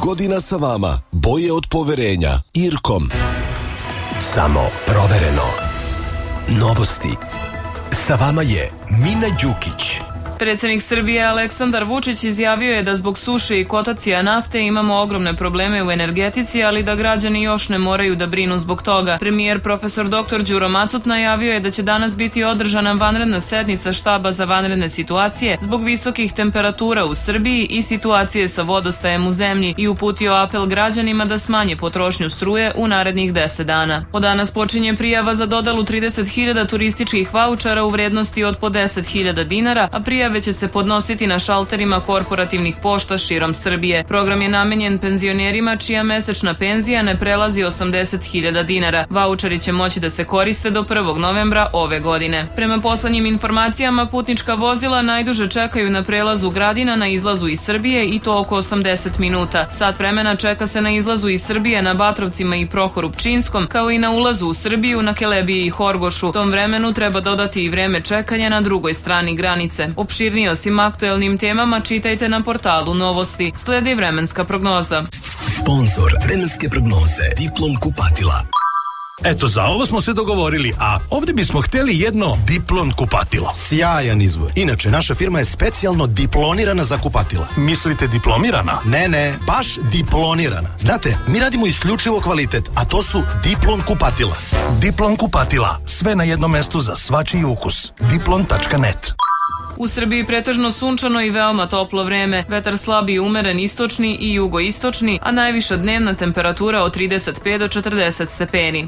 godina sa vama. Boje od poverenja. Irkom. Samo provereno. Novosti. Sa vama je Mina Đukić. Predsjednik Srbije Aleksandar Vučić izjavio je da zbog suše i kotacija nafte imamo ogromne probleme u energetici, ali da građani još ne moraju da brinu zbog toga. Premijer profesor dr. Đuro Macut najavio je da će danas biti održana vanredna sednica štaba za vanredne situacije zbog visokih temperatura u Srbiji i situacije sa vodostajem u zemlji i uputio apel građanima da smanje potrošnju struje u narednih 10 dana. Od danas počinje prijava za dodalu 30.000 turističkih vaučara u vrednosti od po 10.000 dinara, a prijave će se podnositi na šalterima korporativnih pošta širom Srbije. Program je namenjen penzionerima čija mesečna penzija ne prelazi 80.000 dinara. Vaučeri će moći da se koriste do 1. novembra ove godine. Prema poslednjim informacijama, putnička vozila najduže čekaju na prelazu Gradina na izlazu iz Srbije i to oko 80 minuta. Sat vremena čeka se na izlazu iz Srbije na Batrovcima i Prohoru Pčinskom, kao i na ulazu u Srbiju na Kelebiji i Horgošu. Tom vremenu treba dodati i vreme čekanja na drugoj strani granice. Opširnije o svim aktuelnim temama čitajte na portalu Novosti. Sledi vremenska prognoza. Sponzor vremenske prognoze Diplom kupatila. Eto, za ovo smo se dogovorili, a ovdje bismo htjeli jedno Diplom kupatilo. Sjajan izbor. Inače, naša firma je specijalno diplonirana za kupatila. Mislite diplomirana? Ne, baš diplonirana. Znate, mi radimo isključivo kvalitet, a to su Diplom kupatila. Diplom kupatila. Sve na jednom mestu za svačiji ukus. Diplom.net. U Srbiji pretežno sunčano i veoma toplo vreme, vetar slab i umeren istočni i jugoistočni, a najviša dnevna temperatura od 35 do 40 stepeni.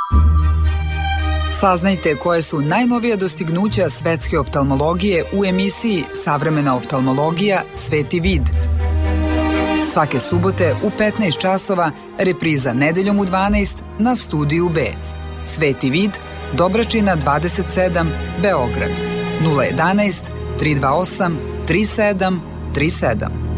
Saznajte koje su najnovije dostignuća svetske oftalmologije u emisiji Savremena oftalmologija – Sveti vid. Svake subote u 15 časova, repriza nedeljom u 12 na Studiju B. Sveti vid, Dobračina 27, Beograd. 011 328 3737.